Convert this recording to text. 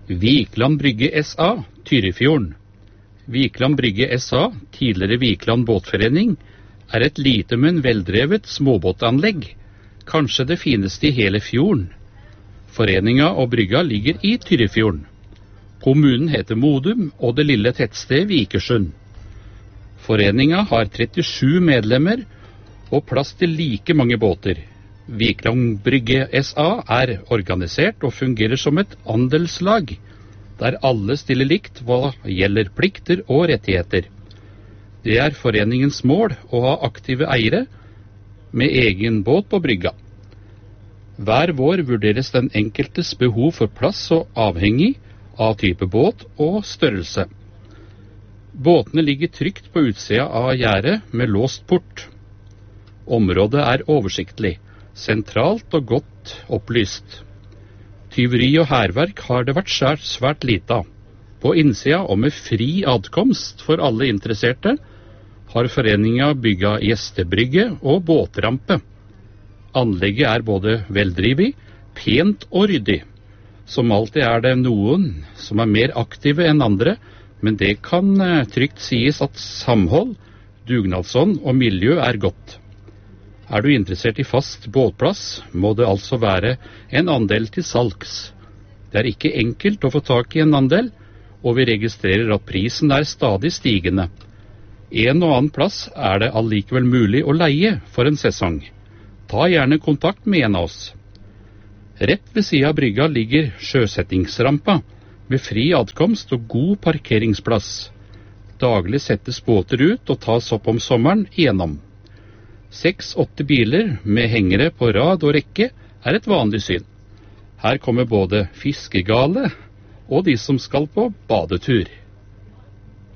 Vikland Brygge S.A., Tyrifjorden. Vikland Brygge S.A., tidligere Vikland Båtforening, er et lite, men veldrevet småbåtanlegg, kanskje det fineste i hele fjorden. Foreninga og brygga ligger i Tyrifjorden. Kommunen heter Modum, og det lille tettstedet Vikersund. Foreninga har 37 medlemmer og plass til like mange båter. Vikland Brygge S.A. er organisert og fungerer som et andelslag, der alle stiller likt hva gjelder plikter og rettigheter. Det er foreningens mål å ha aktive eiere med egen båt på brygga. Hver vår vurderes den enkeltes behov for plass og avhengig av type båt og størrelse. Båtene ligger trygt på utsida av gjerdet med låst port. Området er oversiktlig, sentralt og godt opplyst. Tyveri og hærverk har det vært svært lite av. På innsida og med fri adkomst for alle interesserte har foreninga bygga gjestebrygge og båtrampe. Anlegget er både veldrivet, pent og ryddig. Som alltid er det noen som er mer aktive enn andre, men det kan trygt sies at samhold, dugnadsånd og miljø er godt. Er du interessert i fast båtplass, må det altså være en andel til salgs. Det er ikke enkelt å få tak i en andel, og vi registrerer at prisen er stadig stigende. En og annen plass er det allikevel mulig å leie for en sesong. Ta gjerne kontakt med en av oss. Rett ved siden av brygga ligger sjøsettingsrampa, med fri adkomst og god parkeringsplass. Daglig settes båter ut og tas opp om sommeren igjennom. 6-8 biler med hengere på rad og rekke er et vanlig syn. Her kommer både fiskegale og de som skal på badetur.